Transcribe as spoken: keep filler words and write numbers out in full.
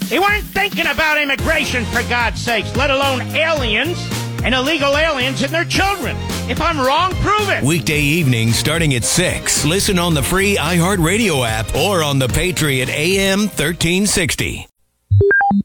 They weren't thinking about immigration, for God's sakes, let alone aliens and illegal aliens and their children. If I'm wrong, prove it. Weekday evenings starting at six. Listen on the free iHeartRadio app or on the Patriot A M thirteen sixty.